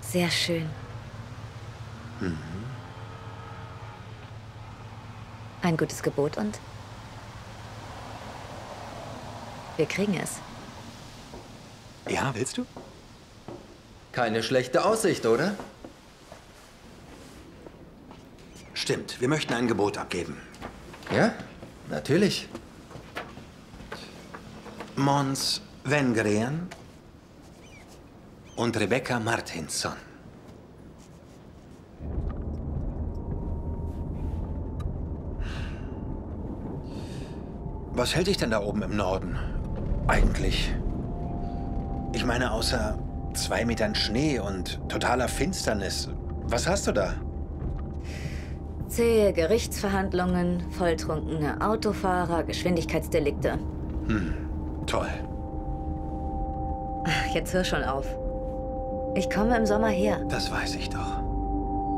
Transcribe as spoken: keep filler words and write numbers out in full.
Sehr schön. Mhm. Ein gutes Gebot und? Wir kriegen es. Ja, willst du? Keine schlechte Aussicht, oder? Stimmt, wir möchten ein Gebot abgeben. Ja, natürlich. Måns Wenngren und Rebecca Martinsson. Was hält dich denn da oben im Norden? Eigentlich. Ich meine, außer zwei Metern Schnee und totaler Finsternis. Was hast du da? Zähe Gerichtsverhandlungen, volltrunkene Autofahrer, Geschwindigkeitsdelikte. Hm, toll. Jetzt hör schon auf. Ich komme im Sommer her. Das weiß ich doch.